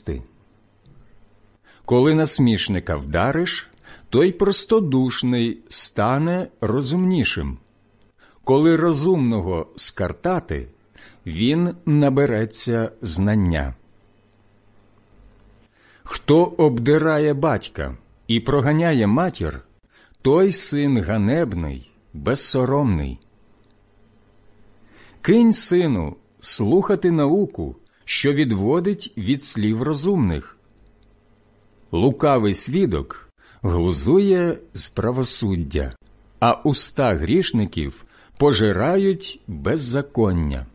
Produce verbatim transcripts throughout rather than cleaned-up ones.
їсти. Коли насмішника вдариш, той простодушний стане розумнішим. Коли розумного скартати, він набереться знання. Хто обдирає батька і проганяє матір, той син ганебний, безсоромний. Кинь, сину, слухати науку, що відводить від слів розумних. Лукавий свідок глузує з правосуддя, а уста грішників пожирають беззаконня.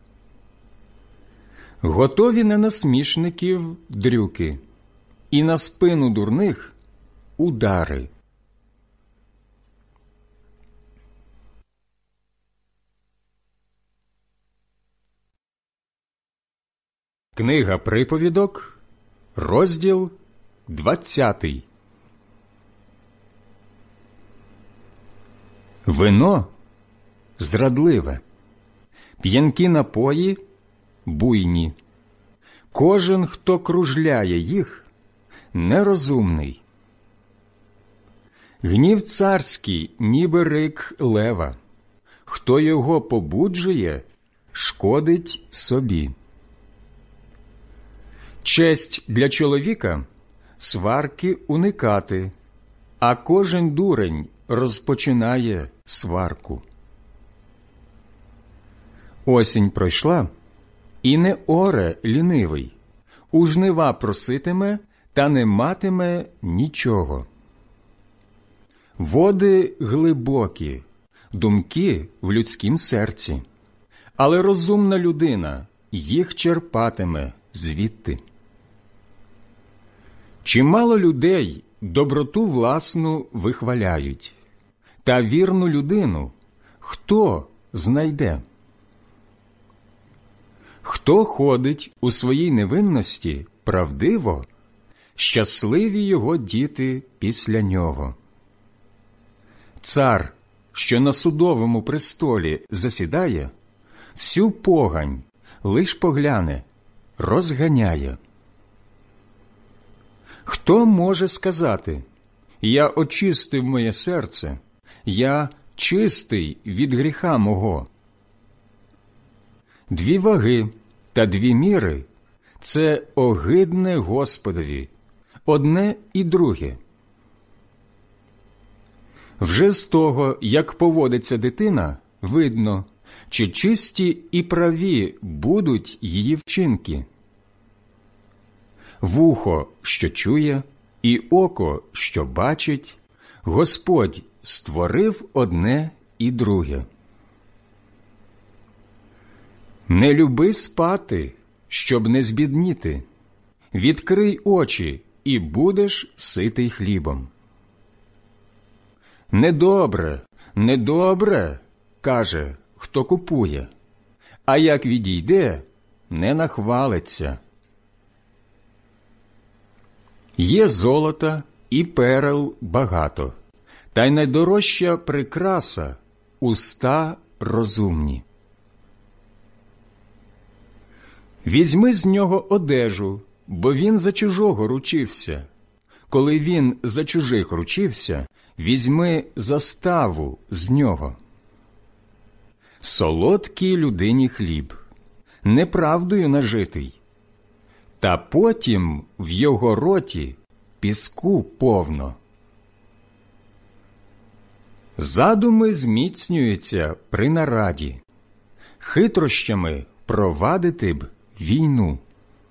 Готові на насмішників дрюки, і на спину дурних удари. Книга приповідок, розділ двадцятий. Вино зрадливе, п'янкі напої буйні. Кожен, хто кружляє їх, нерозумний. Гнів царський, ніби рик лева. Хто його побуджує, шкодить собі. Честь для чоловіка – сварки уникати, а кожен дурень розпочинає сварку. Осінь пройшла, і не оре лінивий, у жнива проситиме, та не матиме нічого. Води глибокі, думки в людськім серці, але розумна людина їх черпатиме звідти. Чимало людей доброту власну вихваляють, та вірну людину хто знайде? Хто ходить у своїй невинності правдиво, щасливі його діти після нього. Цар, що на судовому престолі засідає, всю погань лиш погляне, розганяє. Хто може сказати: «Я очистив моє серце, я чистий від гріха мого»? Дві ваги та дві міри – це огидне Господові, одне і друге. Вже з того, як поводиться дитина, видно, чи чисті і праві будуть її вчинки. Вухо, що чує, і око, що бачить, Господь створив одне і друге. Не люби спати, щоб не збідніти. Відкрий очі, і будеш ситий хлібом. Недобре, недобре, каже, хто купує, а як відійде, не нахвалиться. Є золота і перел багато, та й найдорожча прикраса – уста розумні. Візьми з нього одежу, бо він за чужого ручився. Коли він за чужих ручився, візьми заставу з нього. Солодкий людині хліб, неправдою нажитий, та потім в його роті піску повно. Задуми зміцнюються при нараді, хитрощами провадити б війну.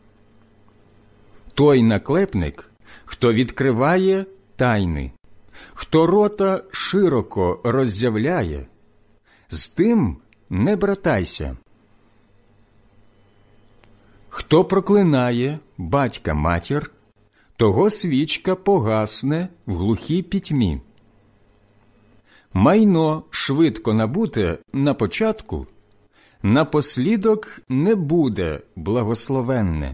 Той наклепник, хто відкриває тайни, хто рота широко роззявляє, з тим не братайся. Хто проклинає батька-матір, того свічка погасне в глухій пітьмі. Майно швидко набуте на початку, напослідок не буде благословенне.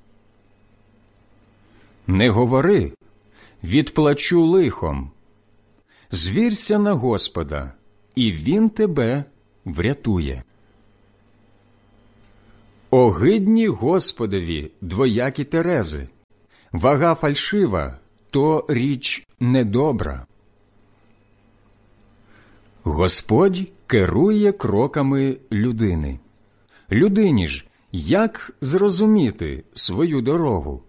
Не говори, відплачу лихом. Звірся на Господа, і Він тебе врятує. Огидні Господові двоякі терези, Вага фальшива – то річ недобра. Господь керує кроками людини. Людині ж як зрозуміти свою дорогу?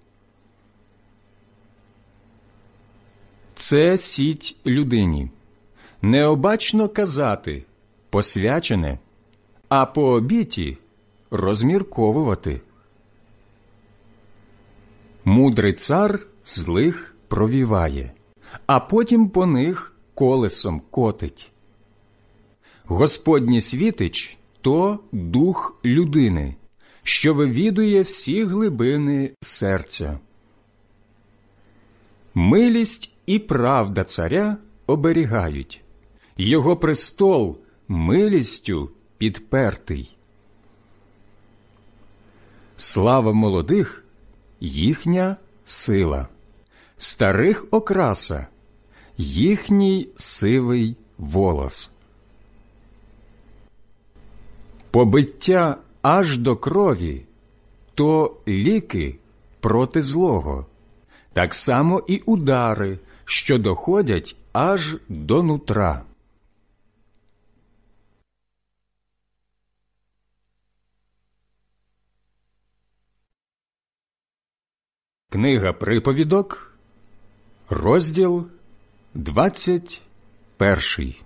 Це сіть людині. Необачно казати «посвячене», а по обіті розмірковувати. Мудрий цар злих провіває, а потім по них колесом котить. Господній світич – то дух людини, що вивідує всі глибини серця. Милість і правда царя оберігають, його престол милістю підпертий. Слава молодих – їхня сила, старих окраса – їхній сивий волос. Побиття аж до крові – то ліки проти злого, так само і удари, що доходять аж до нутра. Книга Приповідок, розділ двадцять перший.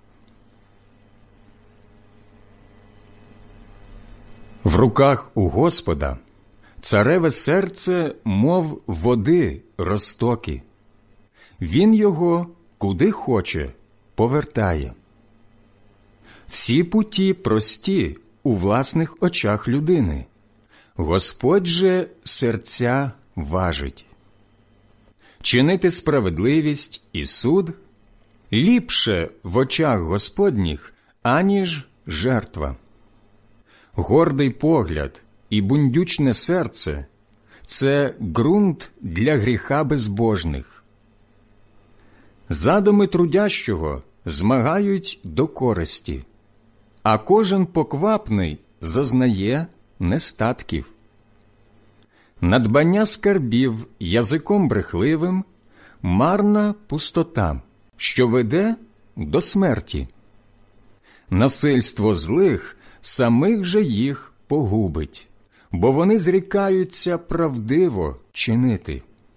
В руках у Господа цареве серце, мов води розтоки. Він його, куди хоче, повертає. Всі путі прості у власних очах людини. Господь же серця важить. Чинити справедливість і суд ліпше в очах Господніх, аніж жертва. Гордий погляд і бундючне серце – це ґрунт для гріха безбожних. Задуми трудящого змагають до користі, а кожен поквапний зазнає нестатків. Надбання скарбів язиком брехливим – марна пустота, що веде до смерті. Насильство злих самих же їх погубить, бо вони зрікаються правдиво чинити.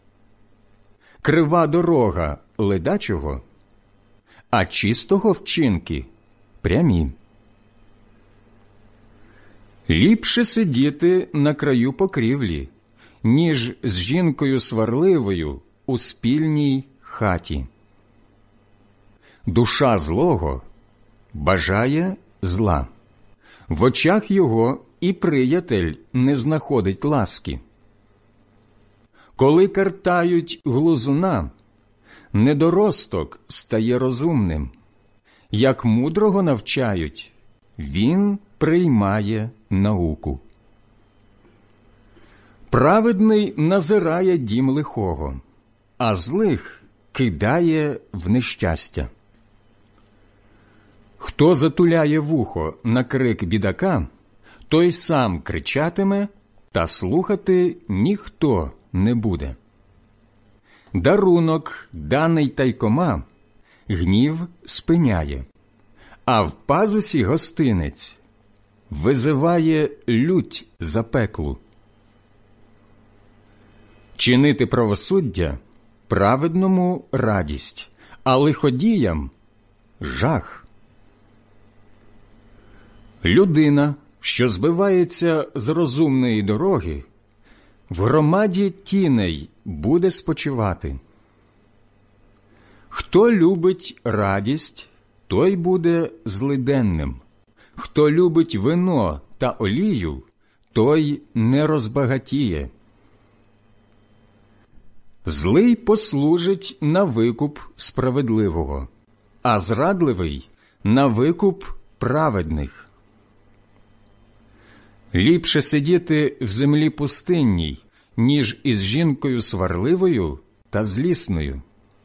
Крива дорога ледачого, а чистого вчинки прямі. Ліпше сидіти на краю покрівлі, ніж з жінкою сварливою у спільній хаті. Душа злого бажає зла. В очах його і приятель не знаходить ласки. Коли картають глузуна, недоросток стає розумним. Як мудрого навчають, він приймає науку. Праведний назирає дім лихого, а злих кидає в нещастя. Хто затуляє вухо на крик бідака, той сам кричатиме, та слухати ніхто не буде. Дарунок, даний тайкома, гнів спиняє, а в пазусі гостинець визиває лють запеклу. Чинити правосуддя праведному радість, а лиходіям жах. Людина, що збивається з розумної дороги, в громаді тіней буде спочивати. Хто любить радість, той буде злиденним. Хто любить вино та олію, той не розбагатіє. Злий послужить на викуп справедливого, а зрадливий – на викуп праведних. Ліпше сидіти в землі пустинній, ніж із жінкою сварливою та злісною.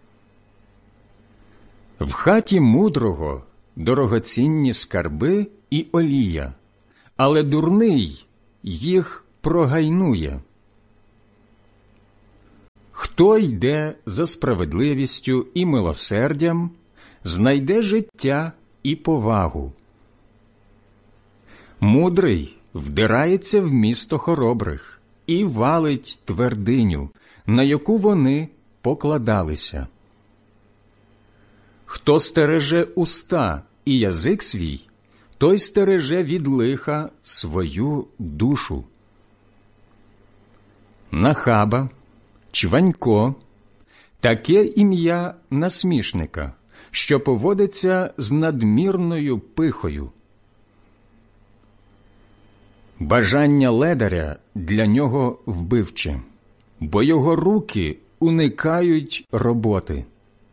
В хаті мудрого дорогоцінні скарби і олія, але дурний їх прогайнує. Хто йде за справедливістю і милосердям, знайде життя і повагу. Мудрий вдирається в місто хоробрих і валить твердиню, на яку вони покладалися. Хто стереже уста і язик свій, той стереже від лиха свою душу. Нахаба, чванько – таке ім'я насмішника, що поводиться з надмірною пихою. Бажання ледаря для нього вбивче, бо його руки уникають роботи.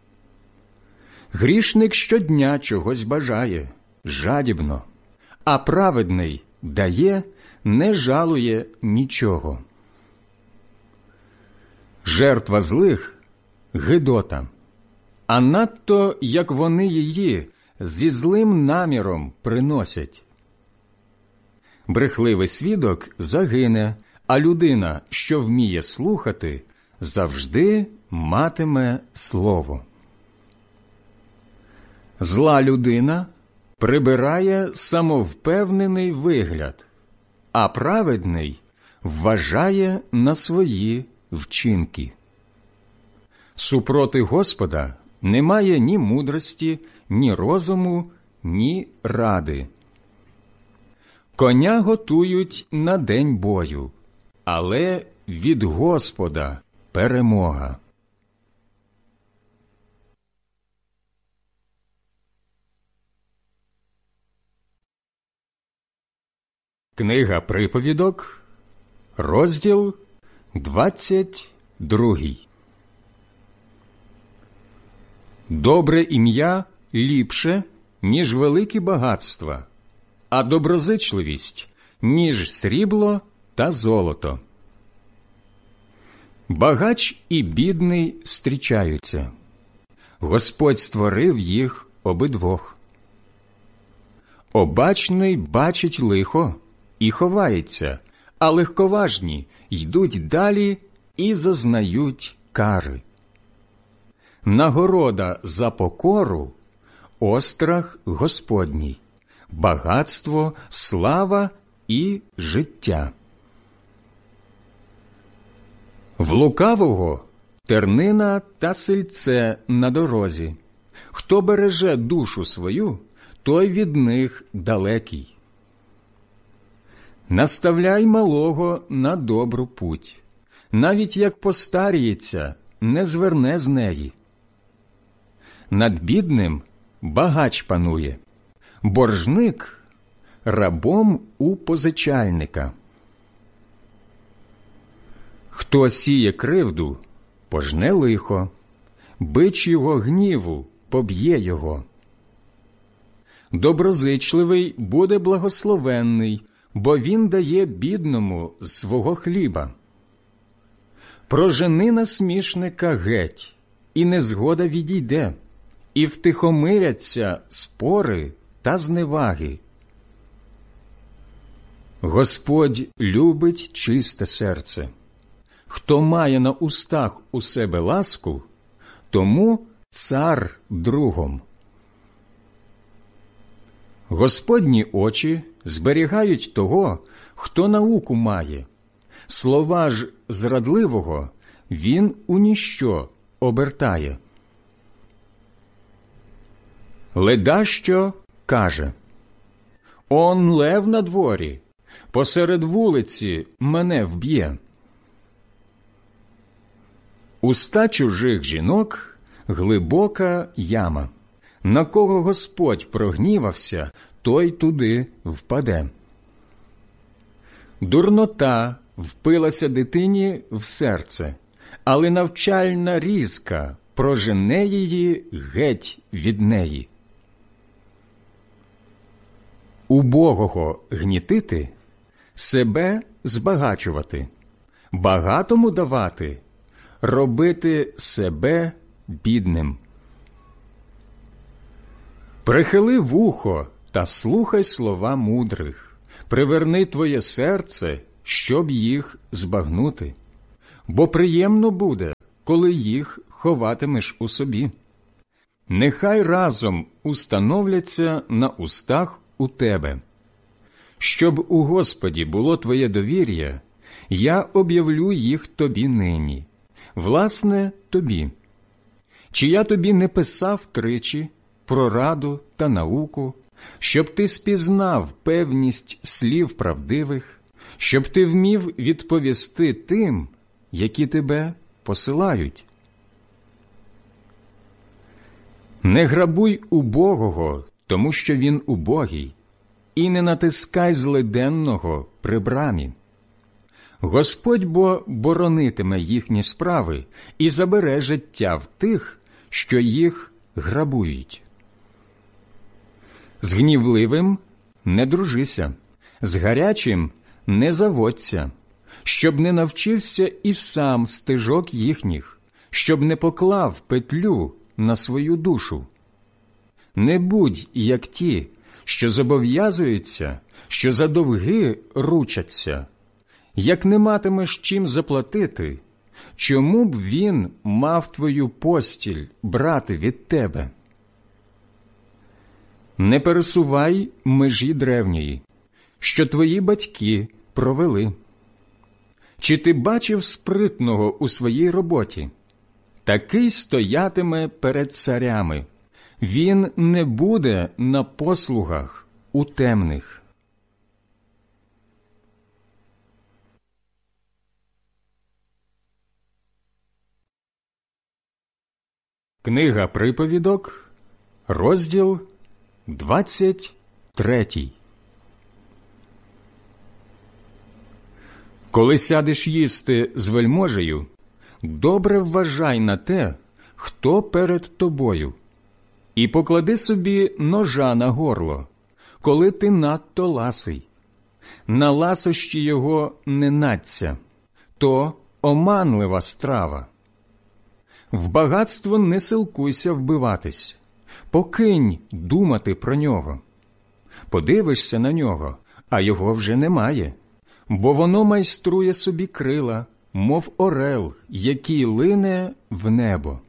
Грішник щодня чогось бажає, жадібно, а праведний дає, не жалує нічого. Жертва злих – гидота, а надто, як вони її зі злим наміром приносять. Брехливий свідок загине, а людина, що вміє слухати, завжди матиме слово. Зла людина прибирає самовпевнений вигляд, а праведний вважає на свої вчинки. Супроти Господа немає ні мудрості, ні розуму, ні ради. Коня готують на день бою, але від Господа перемога. Книга приповідок, розділ двадцять другий. Добре ім'я ліпше, ніж великі багатства, а доброзичливість, ніж срібло та золото. Багач і бідний зустрічаються. Господь створив їх обидвох. Обачний бачить лихо і ховається, а легковажні йдуть далі і зазнають кари. Нагорода за покору – острах Господній, багатство, слава і життя. В лукавого тернина та сильце на дорозі. Хто береже душу свою, той від них далекий. Наставляй малого на добру путь, навіть як постаріється, не зверне з неї. Над бідним багач панує, боржник – рабом у позичальника. Хто сіє кривду, пожне лихо, бич його гніву поб'є його. Доброзичливий буде благословенний, бо він дає бідному з свого хліба. Прожени насмішника геть, і незгода відійде, і втихомиряться спори та зневаги. Господь любить чисте серце. Хто має на устах у себе ласку, тому цар другом. Господні очі зберігають того, хто науку має. Слова ж зрадливого він у ніщо обертає. Ледащо каже: «Он лев на дворі, посеред вулиці мене вб'є». Уста чужих жінок – глибока яма. На кого Господь прогнівався, той туди впаде. Дурнота впилася дитині в серце, але навчальна різка прожене її геть від неї. Убогого гнітити – себе збагачувати, багатому давати – робити себе бідним. Прихили вухо та слухай слова мудрих, приверни твоє серце, щоб їх збагнути. Бо приємно буде, коли їх ховатимеш у собі. Нехай разом установляться на устах у тебе. Щоб у Господі було твоє довір'я, я об'явлю їх тобі нині, власне, тобі. Чи я тобі не писав тричі про раду та науку, щоб ти спізнав певність слів правдивих, щоб ти вмів відповісти тим, які тебе посилають? Не грабуй убогого, тому що він убогий, і не натискай злиденного при брамі. Господь бо боронитиме їхні справи і забере життя в тих, що їх грабують. З гнівливим не дружися, з гарячим не заводься, щоб не навчився і сам стежок їхніх, щоб не поклав петлю на свою душу. Не будь, як ті, що зобов'язуються, що за довги ручаться. Як не матимеш чим заплатити, чому б він мав твою постіль брати від тебе? Не пересувай межі древньої, що твої батьки провели. Чи ти бачив спритного у своїй роботі? Такий стоятиме перед царями. Він не буде на послугах у темних. Книга приповідок, розділ двадцять третій. Коли сядеш їсти з вельможею, добре вважай на те, хто перед тобою, і поклади собі ножа на горло, коли ти надто ласий. На ласощі його не надься, то оманлива страва. В багатство не силкуйся вбиватись, покинь думати про нього. Подивишся на нього, а його вже немає, бо воно майструє собі крила, мов орел, який лине в небо.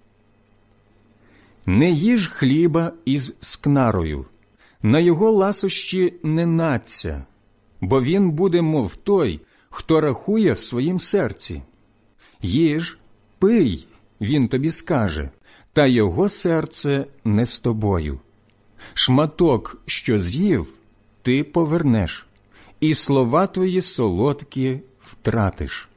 Не їж хліба із скнарою, на його ласощі не надься, бо він буде, мов той, хто рахує в своїм серці. Їж, пий, він тобі скаже, та його серце не з тобою. Шматок, що з'їв, ти повернеш, і слова твої солодкі втратиш.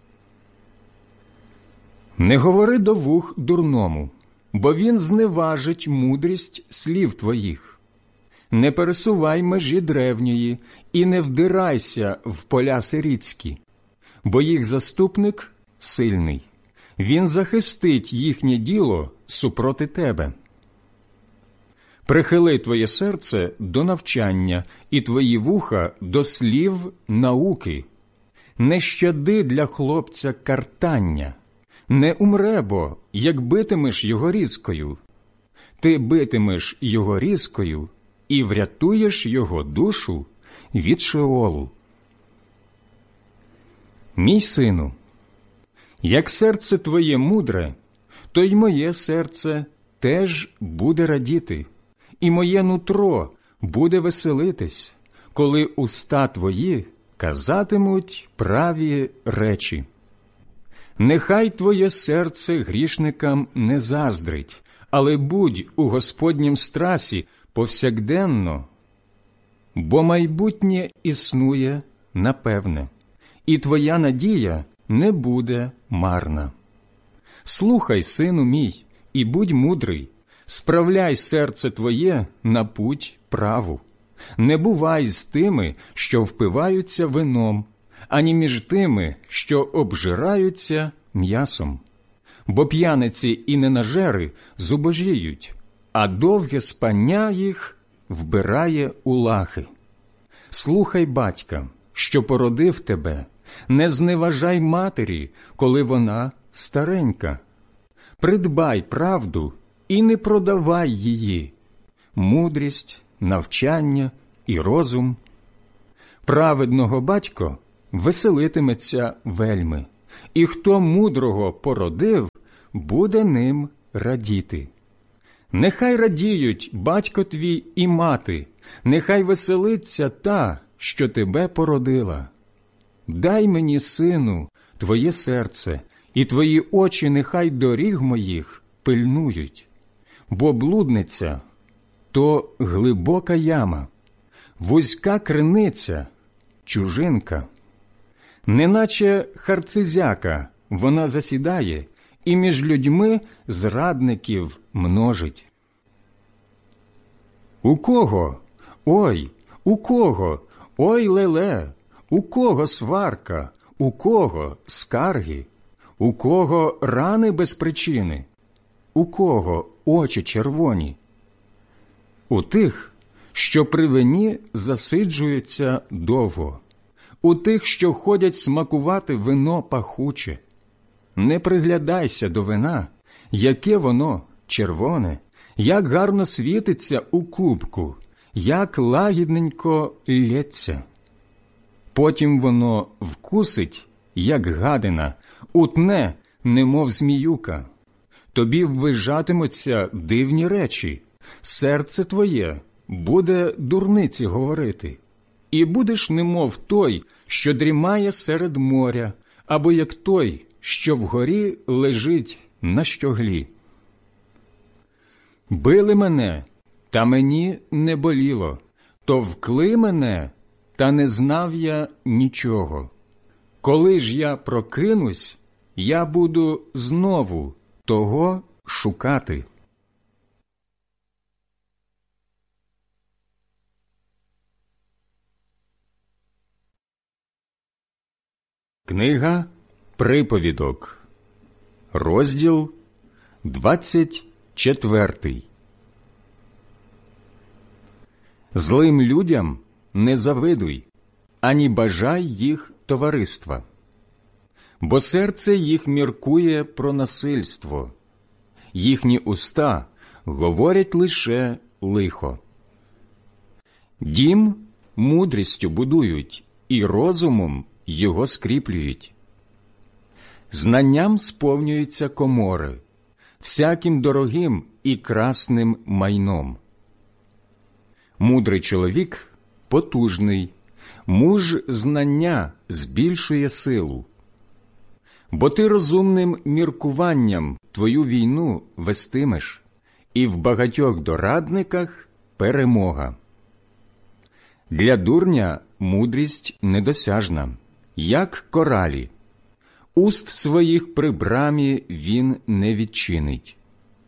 Не говори до вух дурному, бо він зневажить мудрість слів твоїх. Не пересувай межі древньої і не вдирайся в поля сирітські, бо їх заступник сильний. Він захистить їхнє діло супроти тебе. Прихили твоє серце до навчання і твої вуха до слів науки. Не щади для хлопця картання, не умре бо, як битимеш його різкою. Ти битимеш його різкою і врятуєш його душу від Шеолу. Мій сину, як серце твоє мудре, то й моє серце теж буде радіти, і моє нутро буде веселитись, коли уста твої казатимуть праві речі. Нехай твоє серце грішникам не заздрить, але будь у Господнім страсі повсякденно, бо майбутнє існує напевне, і твоя надія не буде марна. Слухай, сину мій, і будь мудрий, справляй серце твоє на путь праву. Не бувай з тими, що впиваються вином, ані між тими, що обжираються м'ясом. Бо п'яниці і ненажери зубожіють, а довге спання їх вбирає у лахи. Слухай батька, що породив тебе, не зневажай матері, коли вона старенька. Придбай правду і не продавай її, мудрість, навчання і розум. Праведного батько веселитиметься вельми, і хто мудрого породив, буде ним радіти. Нехай радіють батько твій і мати, нехай веселиться та, що тебе породила. Дай мені, сину, твоє серце, і твої очі нехай доріг моїх пильнують. Бо блудниця – то глибока яма, вузька криниця, чужинка. Неначе харцизяка вона засідає, і між людьми зрадників множить. У кого? Ой, у кого? Ой, леле, у кого сварка, у кого скарги, у кого рани без причини, у кого очі червоні? У тих, що при вині засиджуються довго, у тих, що ходять смакувати вино пахуче. Не приглядайся до вина, яке воно червоне, як гарно світиться у кубку, як лагідненько лється. Потім воно вкусить, як гадина, утне, немов зміюка. Тобі ввижатимуться дивні речі, серце твоє буде дурниці говорити. І будеш немов той, що дрімає серед моря, або як той, що вгорі лежить на щоглі. Били мене, та мені не боліло, товкли мене, та не знав я нічого. Коли ж я прокинусь, я буду знову того шукати. Книга Приповідок, розділ двадцять четвертий. Злим людям не завидуй, ані бажай їх товариства, бо серце їх міркує про насильство, їхні уста говорять лише лихо. Дім мудрістю будують, і розумом його скріплюють. Знанням сповнюються комори, всяким дорогим і красним майном. Мудрий чоловік потужний, муж знання збільшує силу. Бо ти розумним міркуванням твою війну вестимеш, і в багатьох дорадниках перемога. Для дурня мудрість недосяжна, як коралі. Уст своїх при брамі він не відчинить.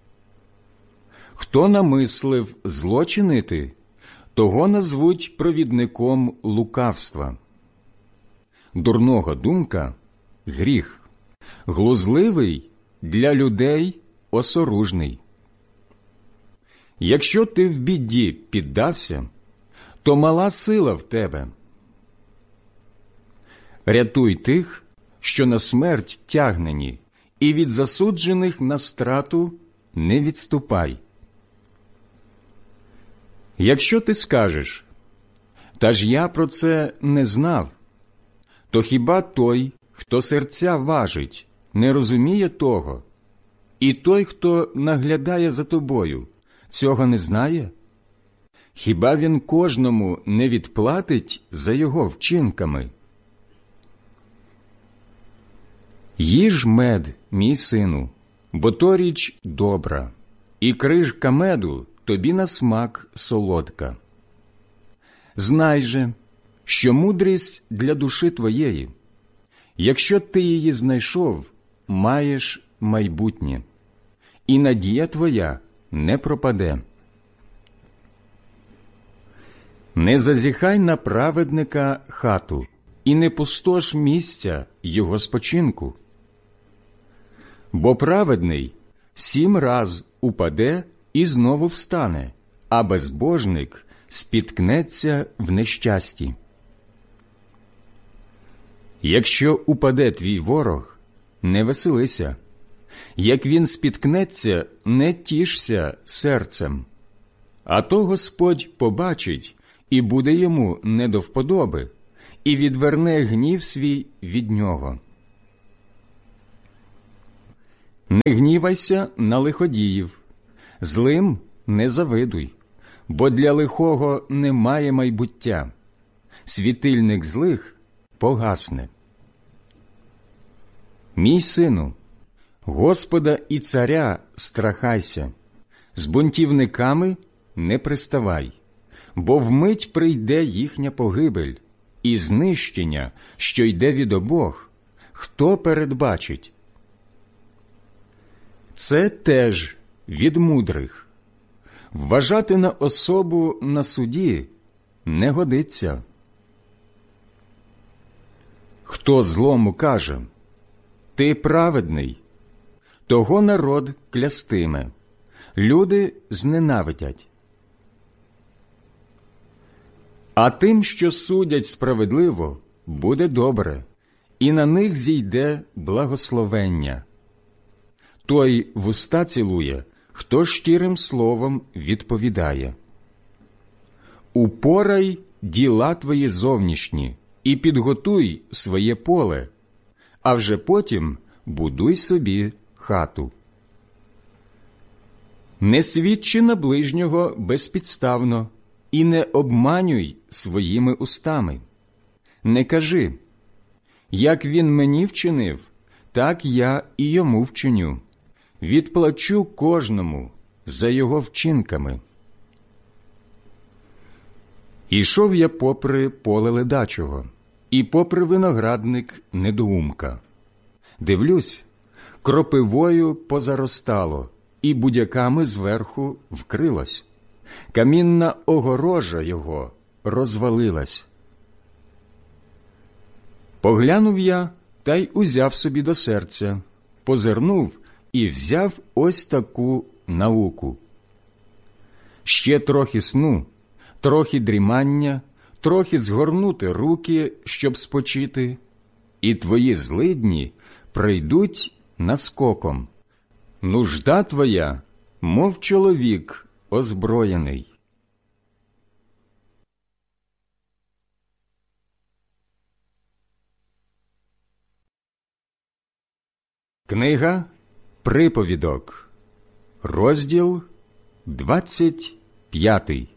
Хто намислив зло чинити, того назвуть провідником лукавства. Дурного думка – гріх, глузливий для людей осоружний. Якщо ти в біді піддався, то мала сила в тебе. Рятуй тих, що на смерть тягнені, і від засуджених на страту не відступай. Якщо ти скажеш, та ж я про це не знав, то хіба той, хто серця важить, не розуміє того, і той, хто наглядає за тобою, цього не знає? Хіба він кожному не відплатить за його вчинками? Їж мед, мій сину, бо то річ добра, і крижка меду тобі на смак солодка. Знай же, що мудрість для душі твоєї. Якщо ти її знайшов, маєш майбутнє, і надія твоя не пропаде. Не зазіхай на праведника хату, і не пустош місця його спочинку. Бо праведний сім раз упаде і знову встане, а безбожник спіткнеться в нещасті. Якщо упаде твій ворог, не веселися. Як він спіткнеться, не тішся серцем. А то Господь побачить, і буде йому не до вподоби, і відверне гнів свій від нього. Не гнівайся на лиходіїв, злим не завидуй, бо для лихого немає майбуття. Світильник злих погасне. Мій сину, Господа і царя страхайся, з бунтівниками не приставай, бо вмить прийде їхня погибель, і знищення, що йде від обох, хто передбачить? Це теж від мудрих. Вважати на особу на суді не годиться. Хто злому каже: «Ти праведний», того народ клястиме, люди зненавидять. А тим, що судять справедливо, буде добре, і на них зійде благословення. Той вуста цілує, хто щирим словом відповідає. Упорай діла твої зовнішні і підготуй своє поле, а вже потім будуй собі хату. Не свідчи на ближнього безпідставно і не обманюй своїми устами. Не кажи: «Як він мені вчинив, так я і йому вчиню. Відплачу кожному за його вчинками». Ішов я попри поле ледачого, і попри виноградник недоумка. Дивлюсь, кропивою позаростало, і будяками зверху вкрилось. Камінна огорожа його розвалилась. Поглянув я, та й узяв собі до серця, позирнув і взяв ось таку науку. Ще трохи сну, трохи дрімання, трохи згорнути руки, щоб спочити, і твої злидні прийдуть наскоком. Нужда твоя, мов чоловік озброєний. Книга Приповідок, розділ двадцять п'ятий.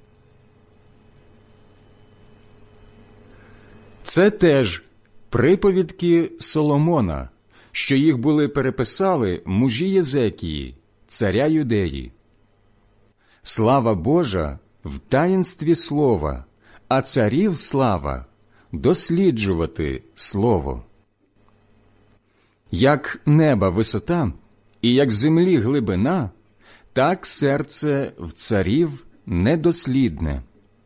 Це теж приповідки Соломона, що їх були переписали мужі Єзекії, царя Юдеї. Слава Божа в таїнстві слова, а царів слава досліджувати слово. Як неба висота і як землі глибина, так серце в царів недослідне.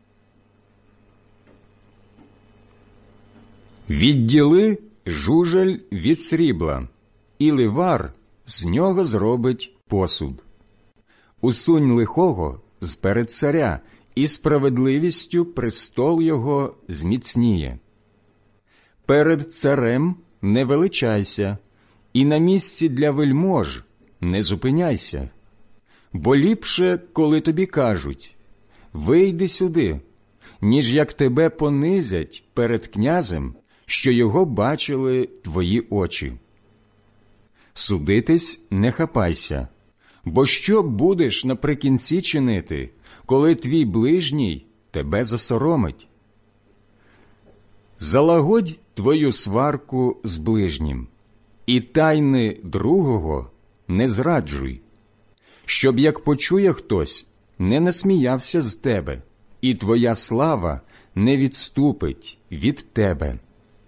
Відділи жужель від срібла, і ливар з нього зробить посуд. Усунь лихого з-перед царя, і справедливістю престол його зміцніє. Перед царем не величайся, і на місці для вельмож не зупиняйся. Бо ліпше, коли тобі кажуть: «Вийди сюди», ніж як тебе понизять перед князем, що його бачили твої очі. Судитись не хапайся, бо що будеш наприкінці чинити, коли твій ближній тебе засоромить? Залагодь твою сварку з ближнім, і тайни другого не зраджуй, щоб, як почує хтось, не насміявся з тебе, і твоя слава не відступить від тебе.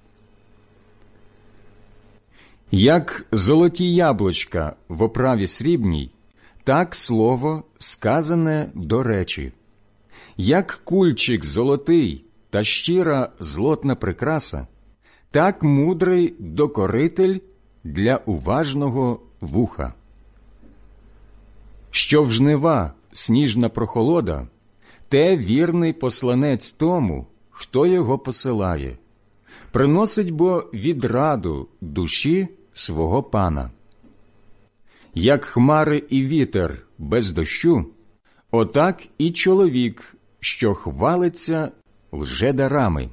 Як золоті яблучка в оправі срібній, так слово сказане до речі. Як кульчик золотий та щира злотна прикраса, так мудрий докоритель для уважного вуха. Що в жнива сніжна прохолода, те вірний посланець тому, хто його посилає. Приносить бо відраду душі свого пана. Як хмари і вітер без дощу, отак і чоловік, що хвалиться лжедарами.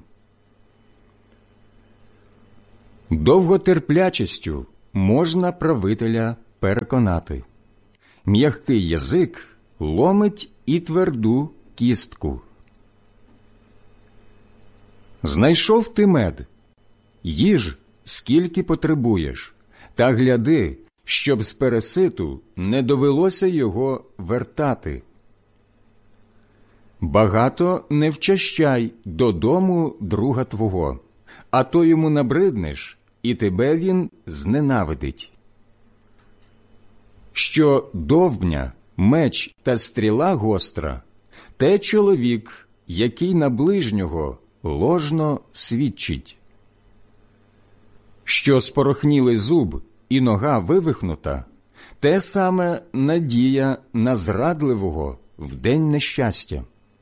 Довготерплячістю можна правителя переконати. М'який язик ломить і тверду кістку. Знайшов ти мед, їж, скільки потребуєш, та гляди, щоб з переситу не довелося його вертати. Багато не вчащай додому друга твого, а то йому набриднеш, і тебе він зненавидить. Що довбня, меч та стріла гостра, те чоловік, який на ближнього ложно свідчить. Що спорохнілий зуб і нога вивихнута, те саме надія на зрадливого в день нещастя.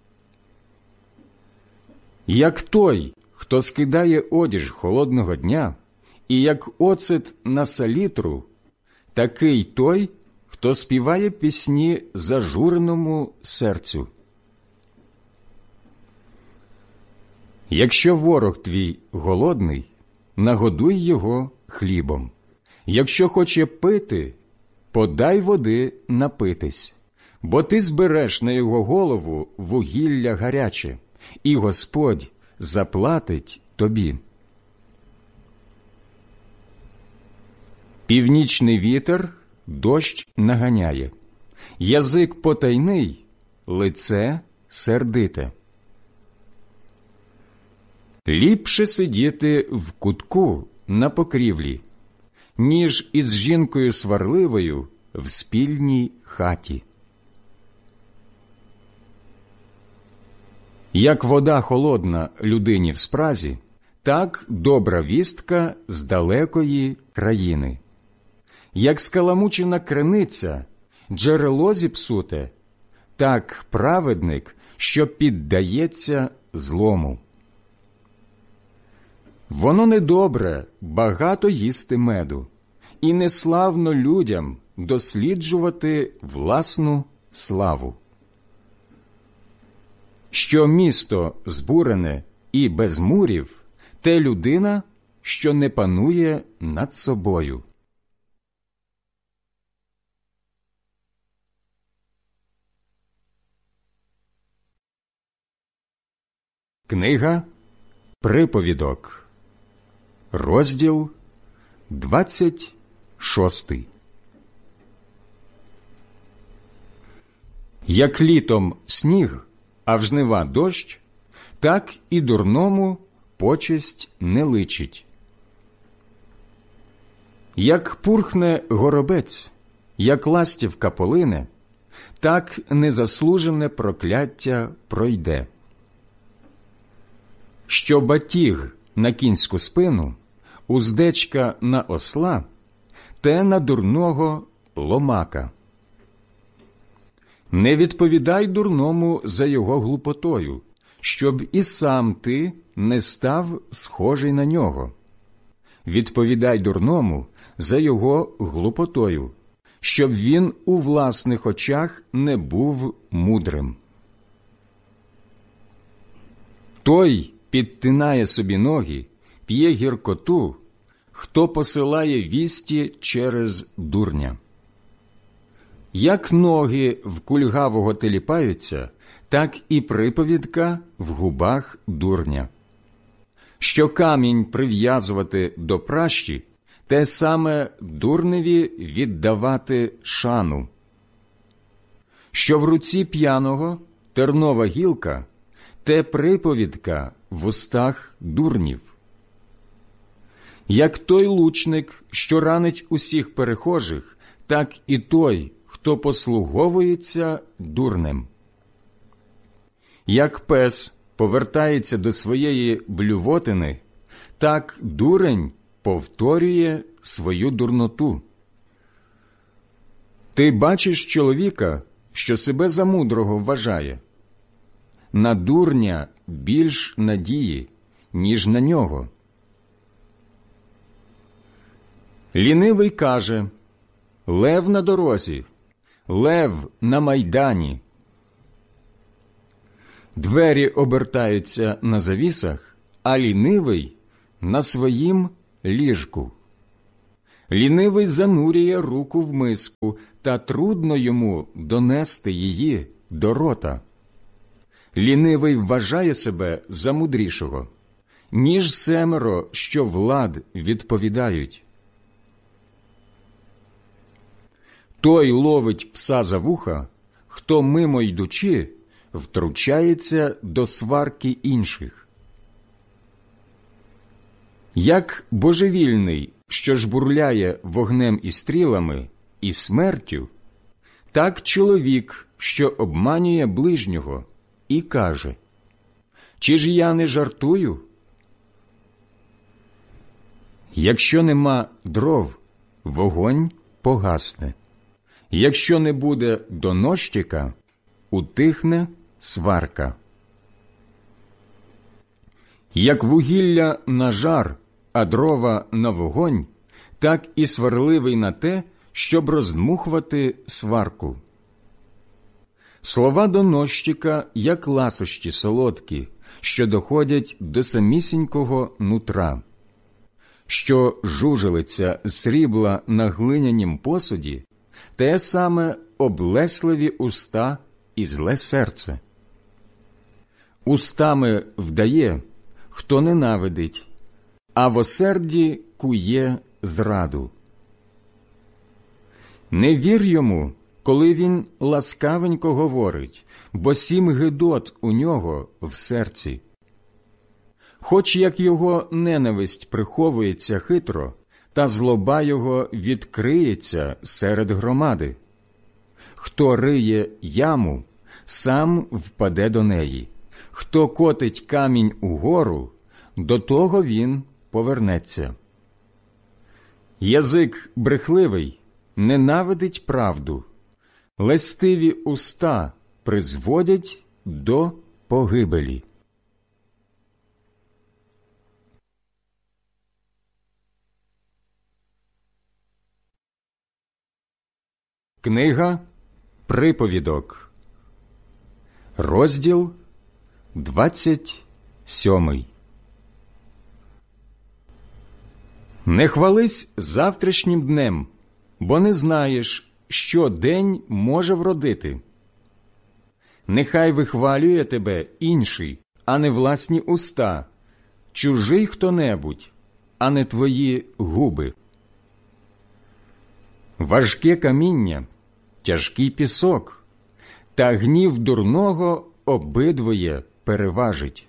Як той, хто скидає одіж холодного дня, і як оцет на салітру, такий той, хто співає пісні зажуреному серцю. Якщо ворог твій голодний, нагодуй його хлібом. Якщо хоче пити, подай води напитись, бо ти збереш на його голову вугілля гаряче, і Господь заплатить тобі. Північний вітер дощ наганяє, язик потайний, лице сердите. Ліпше сидіти в кутку на покрівлі, ніж із жінкою сварливою в спільній хаті. Як вода холодна людині в спразі, так добра вістка з далекої країни. Як скаламучена криниця, джерело зіпсуте, так праведник, що піддається злому. Воно недобре багато їсти меду, і неславно людям досліджувати власну славу. Що місто збурене і без мурів, те людина, що не панує над собою. Книга Приповідок, розділ двадцять шостий. Як літом сніг, а в жнива дощ, так і дурному почесть не личить. Як пурхне горобець, як ластівка полине, так незаслужене прокляття пройде. Що батіг на кінську спину, уздечка на осла, те на дурного ломака. Не відповідай дурному за його глупотою, щоб і сам ти не став схожий на нього. Відповідай дурному за його глупотою, щоб він у власних очах не був мудрим. Той підтинає собі ноги, п'є гіркоту, хто посилає вісті через дурня. Як ноги в кульгавого теліпаються, так і приповідка в губах дурня. Що камінь прив'язувати до пращі, те саме дурневі віддавати шану. Що в руці п'яного тернова гілка, те приповідка в устах дурнів. Як той лучник, що ранить усіх перехожих, так і той, хто послуговується дурнем. Як пес повертається до своєї блювотини, так дурень повторює свою дурноту. Ти бачиш чоловіка, що себе за мудрого вважає. На дурня більш надії, ніж на нього. Лінивий каже: лев на дорозі, лев на майдані. Двері обертаються на завісах, а лінивий на своїм ліжку. Лінивий занурює руку в миску, та трудно йому донести її до рота. Лінивий вважає себе за мудрішого, ніж семеро, що влад відповідають. Той ловить пса за вуха, хто мимо йдучи, втручається до сварки інших. Як божевільний, що жбурляє вогнем і стрілами, і смертю, так чоловік, що обманює ближнього, і каже: «Чи ж я не жартую?» Якщо нема дров, вогонь погасне. Якщо не буде доносчика, утихне сварка. Як вугілля на жар, а дрова на вогонь, так і сварливий на те, щоб роздмухувати сварку. Слова доносчика, як ласощі солодкі, що доходять до самісінького нутра. Що жужелиця срібла на глинянім посуді, те саме облесливі уста і зле серце. Устами вдає, хто ненавидить, а в осерді кує зраду. Не вір йому, коли він ласкавенько говорить, бо сім гидот у нього в серці. Хоч як його ненависть приховується хитро, та злоба його відкриється серед громади. Хто риє яму, сам впаде до неї. Хто котить камінь угору, до того він повернеться. Язик брехливий ненавидить правду, лестиві уста призводять до погибелі. Книга Приповідок, розділ двадцять сьомий. Не хвались завтрашнім днем, бо не знаєш, що день може вродити. Нехай вихвалює тебе інший, а не власні уста, чужий хто-небудь, а не твої губи. Важке каміння, тяжкий пісок, та гнів дурного обидвоє переважить.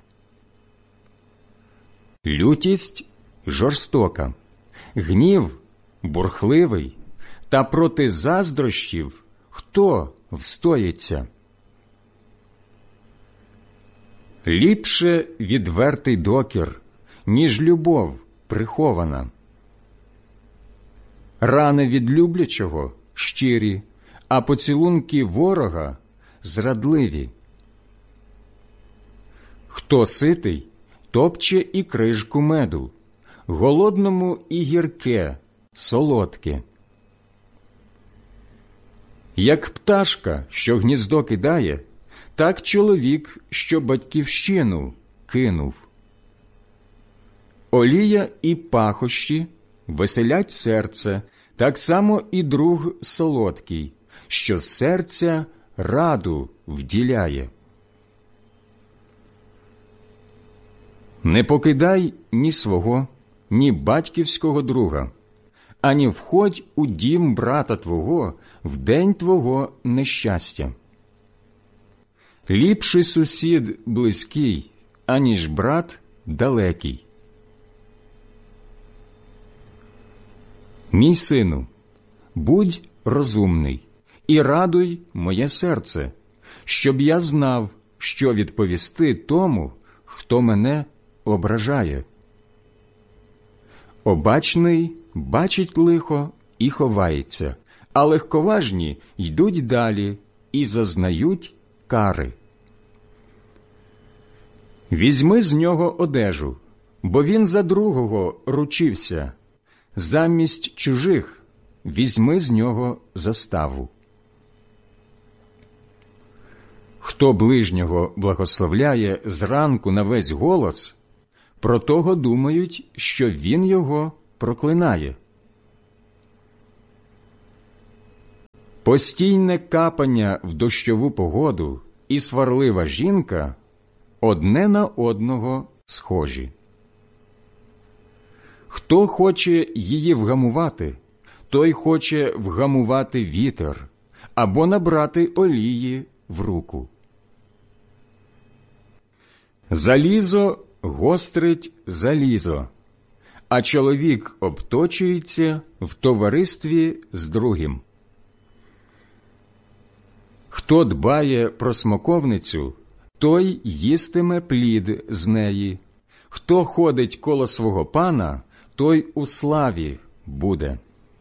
Лютість жорстока, гнів бурхливий, та проти заздрощів хто встоїться? Ліпше відвертий докір, ніж любов прихована. Рани від люблячого щирі, а поцілунки ворога зрадливі. Хто ситий, топче і крижку меду, голодному і гірке, солодке. Як пташка, що гніздо кидає, так чоловік, що батьківщину кинув. Олія і пахощі веселять серце, так само і друг солодкий, що з серця раду вділяє. Не покидай ні свого, ні батьківського друга, ані входь у дім брата твого в день твого нещастя. Ліпший сусід близький, аніж брат далекий. Мій сину, будь розумний і радуй моє серце, щоб я знав, що відповісти тому, хто мене ображає. Обачний бачить лихо і ховається, а легковажні йдуть далі і зазнають кари. Візьми з нього одежу, бо він за другого ручився. Замість чужих візьми з нього заставу. Хто ближнього благословляє зранку на весь голос, про того думають, що він його проклинає. Постійне капання в дощову погоду і сварлива жінка одне на одного схожі. Хто хоче її вгамувати, той хоче вгамувати вітер або набрати олії в руку. Залізо гострить залізо, а чоловік обточується в товаристві з другим. Хто дбає про смоковницю, той їстиме плід з неї. Хто ходить коло свого пана, той у славі буде.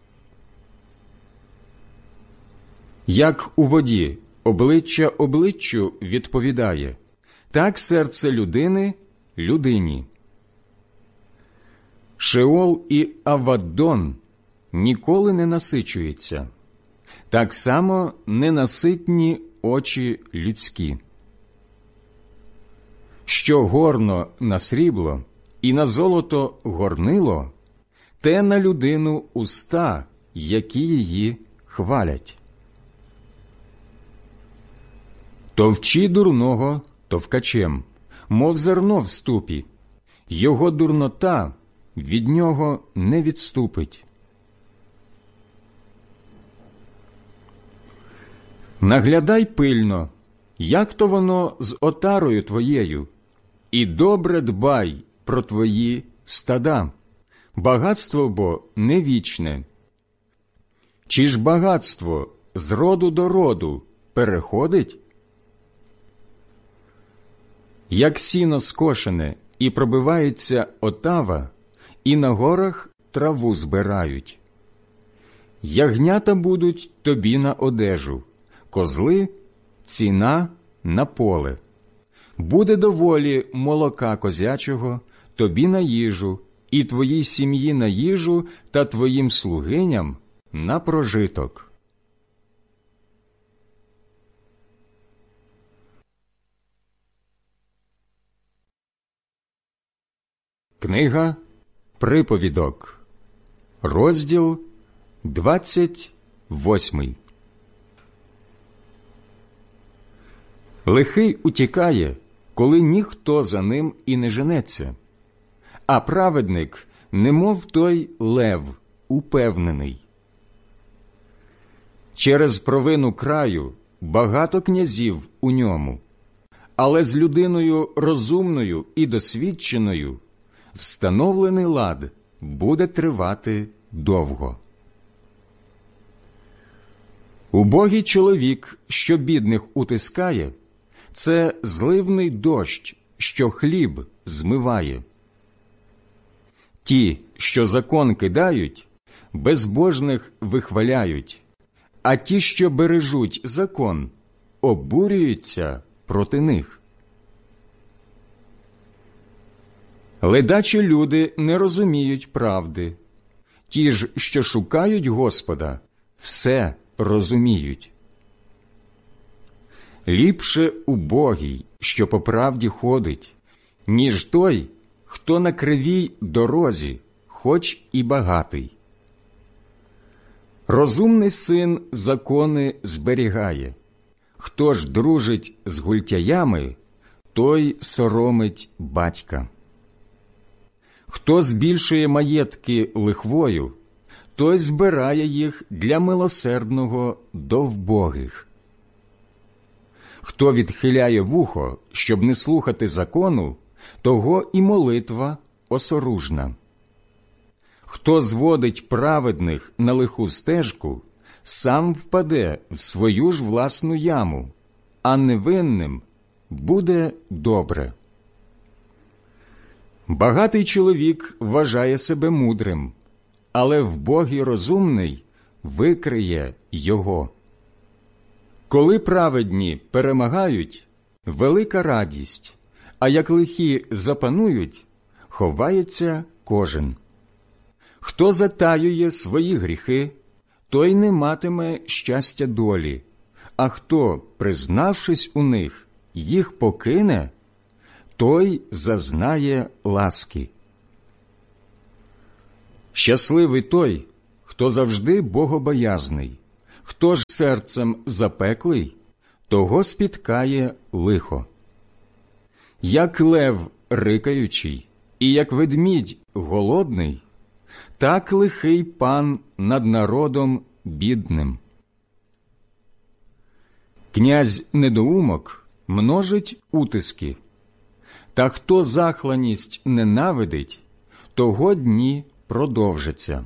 Як у воді обличчя обличчю відповідає, так серце людини людині. Шеол і Аваддон ніколи не насичуються, так само ненаситні очі людські. Що горно на срібло і на золото горнило, те на людину уста, які її хвалять. Товчи дурного товкачем, мов зерно в ступі, його дурнота від нього не відступить. Наглядай пильно, як то воно з отарою твоєю, і добре дбай про твої стада, багатство бо не вічне. Чи ж багатство з роду до роду переходить? Як сіно скошене і пробивається отава, і на горах траву збирають. Ягнята будуть тобі на одежу, козли – ціна на поле. Буде доволі молока козячого тобі на їжу, і твоїй сім'ї на їжу, та твоїм слугиням на прожиток. Книга Приповідок, розділ двадцять восьмий. Лихий утікає, коли ніхто за ним і не женеться, а праведник, немов той лев, упевнений. Через провину краю багато князів у ньому, але з людиною розумною і досвідченою встановлений лад буде тривати довго. Убогий чоловік, що бідних утискає, це зливний дощ, що хліб змиває. Ті, що закон кидають, безбожних вихваляють, а ті, що бережуть закон, обурюються проти них. Ледачі люди не розуміють правди. Ті ж, що шукають Господа, все розуміють. Ліпше убогий, що по правді ходить, ніж той, хто на кривій дорозі, хоч і багатий. Розумний син закони зберігає. Хто ж дружить з гультяями, той соромить батька. Хто збільшує маєтки лихвою, той збирає їх для милосердного до вбогих. Хто відхиляє вухо, щоб не слухати закону, того і молитва осоружна. Хто зводить праведних на лиху стежку, сам впаде в свою ж власну яму, а невинним буде добре. Багатий чоловік вважає себе мудрим, але вбогий розумний викриє його. Коли праведні перемагають, велика радість, а як лихі запанують, ховається кожен. Хто затаює свої гріхи, той не матиме щастя долі, а хто, признавшись у них, їх покине, той зазнає ласки. Щасливий той, хто завжди богобоязний, Хто ж серцем запеклий, того спіткає лихо. Як лев рикаючий, і як ведмідь голодний, так лихий пан над народом бідним. Князь-недоумок множить утиски, та хто захланість ненавидить, того дні продовжаться.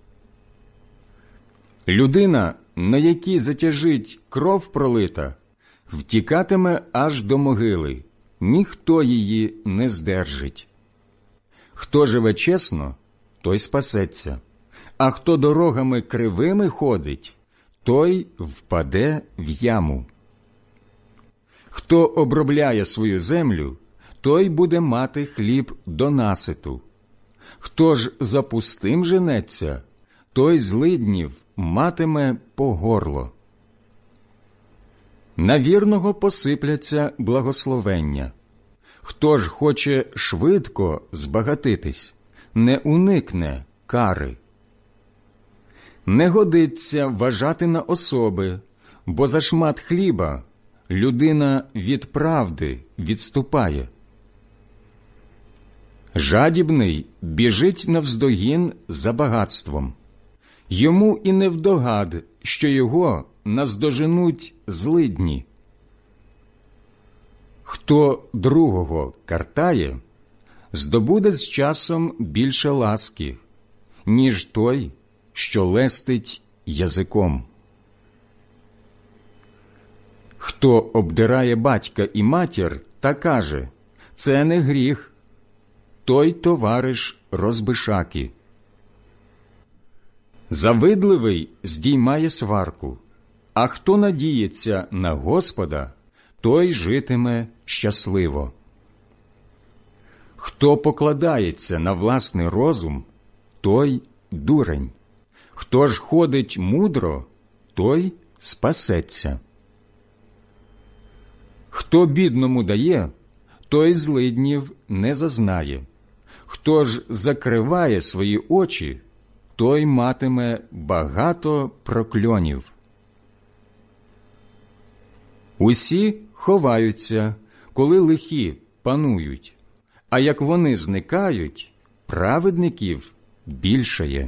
Людина, на якій затяжить кров пролита, втікатиме аж до могили, ніхто її не здержить. Хто живе чесно, той спасеться, а хто дорогами кривими ходить, той впаде в яму. Хто обробляє свою землю, той буде мати хліб до наситу. Хто ж за пустим женеться, той злиднів матиме по горло. На вірного посипляться благословення. Хто ж хоче швидко збагатитись, не уникне кари. Не годиться вважати на особи, бо за шмат хліба людина від правди відступає. Жадібний біжить навздогін за багатством. Йому і невдогад, що його наздоженуть злидні. Хто другого картає, здобуде з часом більше ласки, ніж той, що лестить язиком. Хто обдирає батька і матір та каже «це не гріх», той товариш розбишаки. Завидливий здіймає сварку, а хто надіється на Господа, той житиме щасливо. Хто покладається на власний розум, той дурень. Хто ж ходить мудро, той спасеться. Хто бідному дає, той злиднів не зазнає. Хто ж закриває свої очі, той матиме багато прокльонів. Усі ховаються, коли лихі панують, а як вони зникають, праведників більшає.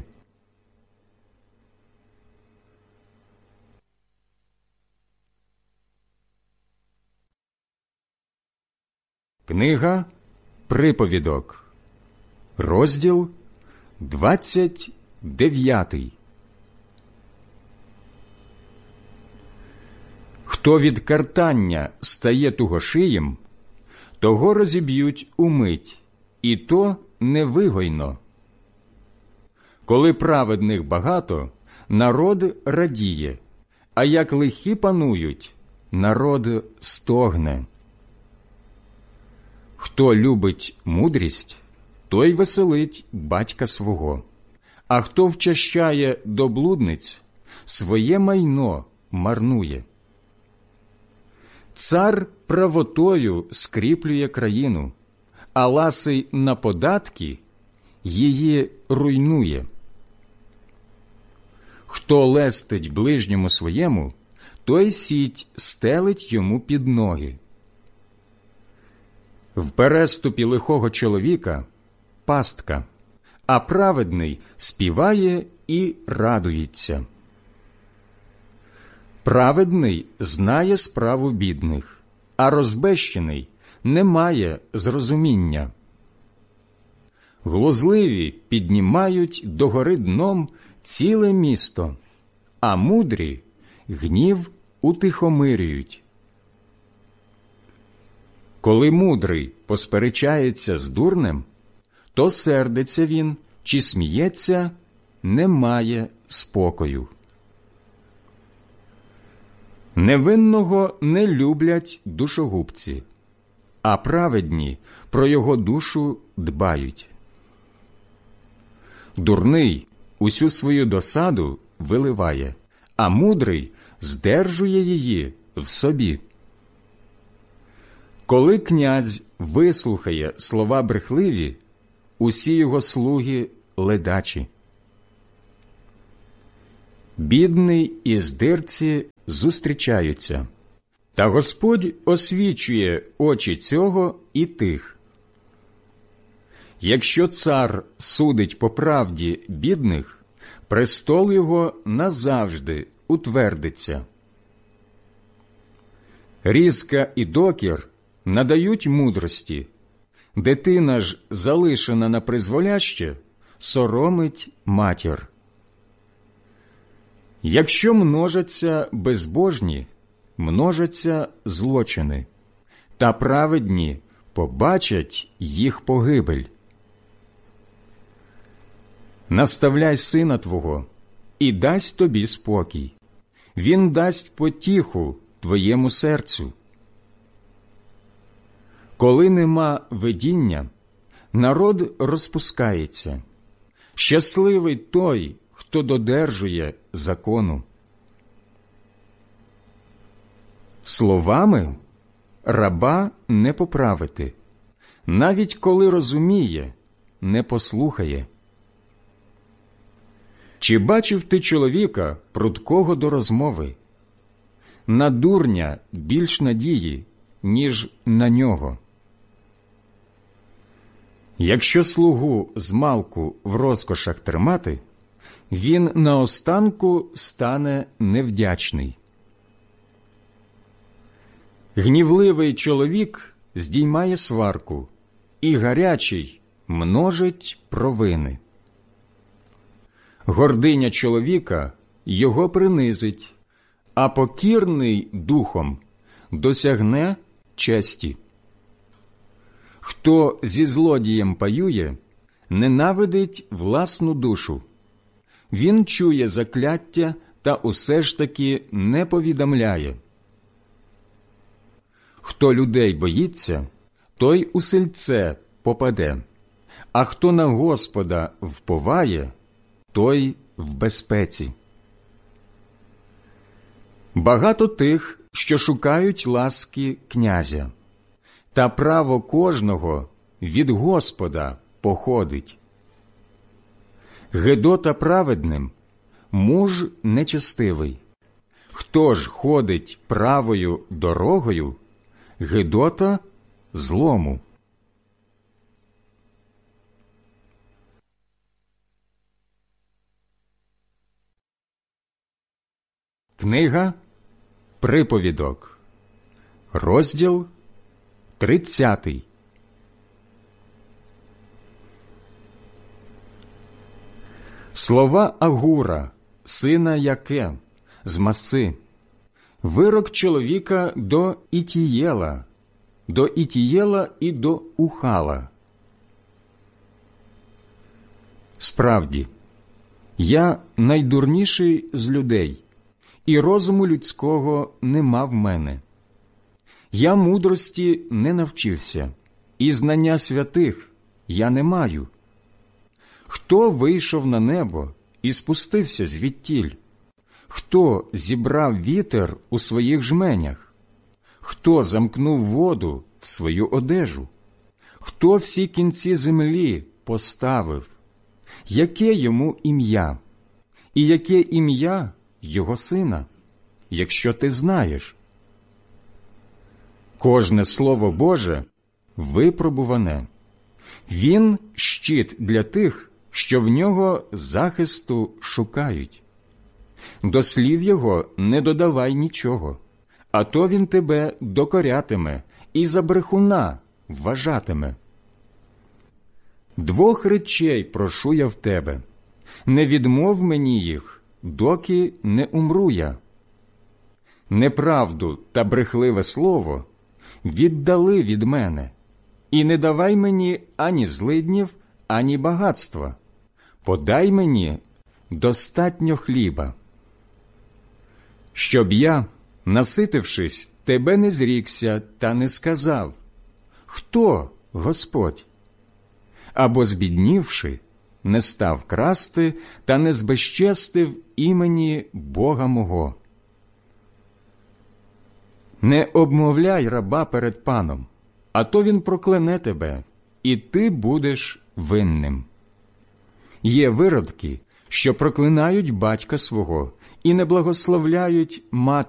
Книга Приповідок, розділ двадцять дев'ятий. Хто від картання стає тугошиєм, того розіб'ють умить, і то невигойно. Коли праведних багато, народ радіє, а як лихі панують, народ стогне. Хто любить мудрість, той веселить батька свого, а хто вчащає до блудниць, своє майно марнує. Цар правотою скріплює країну, а ласий на податки її руйнує. Хто лестить ближньому своєму, той сіть стелить йому під ноги. В переступі лихого чоловіка пастка, а праведний співає і радується. Праведний знає справу бідних, а розбещений не має зрозуміння. Глузливі піднімають догори дном ціле місто, а мудрі гнів утихомирюють. Коли мудрий посперечається з дурнем, то сердиться він чи сміється, не має спокою. Невинного не люблять душогубці, а праведні про його душу дбають. Дурний усю свою досаду виливає, а мудрий здержує її в собі. Коли князь вислухає слова брехливі, усі його слуги ледачі. Бідний і здирці зустрічаються, та Господь освічує очі цього і тих. Якщо цар судить по правді бідних, престол його назавжди утвердиться. Різка і докір надають мудрості, дитина ж, залишена на призволяще, соромить матір. Якщо множаться безбожні, множаться злочини, та праведні побачать їх погибель. Наставляй сина твого, і дасть тобі спокій. Він дасть потіху твоєму серцю. Коли нема видіння, народ розпускається. Щасливий той, хто додержує закону. Словами раба не поправити, навіть коли розуміє, не послухає. Чи бачив ти чоловіка, прудкого до розмови? На дурня більш надії, ніж на нього. Якщо слугу змалку в розкошах тримати, він наостанку стане невдячний. Гнівливий чоловік здіймає сварку, і гарячий множить провини. Гординя чоловіка його принизить, а покірний духом досягне честі. Хто зі злодієм паює, ненавидить власну душу. Він чує закляття та усе ж таки не повідомляє. Хто людей боїться, той у сильце попаде, а хто на Господа вповає, той в безпеці. Багато тих, що шукають ласки князя, та право кожного від Господа походить. Гедота праведним, муж нечестивий. Хто ж ходить правою дорогою, гедота злому. Книга Приповідок, розділ тридцятий. Слова Агура, сина Яке, з Маси, вирок чоловіка до Ітієла, до Ітієла і до Ухала. Справді, я найдурніший з людей, і розуму людського нема в мене. Я мудрості не навчився, і знання святих я не маю. Хто вийшов на небо і спустився звідтіль? Хто зібрав вітер у своїх жменях? Хто замкнув воду в свою одежу? Хто всі кінці землі поставив? Яке йому ім'я? І яке ім'я його сина, якщо ти знаєш? Кожне слово Боже випробуване. Він – щит для тих, що в нього захисту шукають. До слів його не додавай нічого, а то він тебе докорятиме і за брехуна вважатиме. Двох речей прошу я в тебе, не відмов мені їх, доки не умру я. Неправду та брехливе слово віддали від мене, і не давай мені ані злиднів, ані багатства. Подай мені достатньо хліба, щоб я, наситившись, тебе не зрікся та не сказав: «Хто, Господь?» Або, збіднівши, не став красти та не збезчестив імені Бога мого. Не обмовляй раба перед паном, а то він прокляне тебе, і ти будеш винним. Є виродки, що проклинають батька свого і не благословляють матір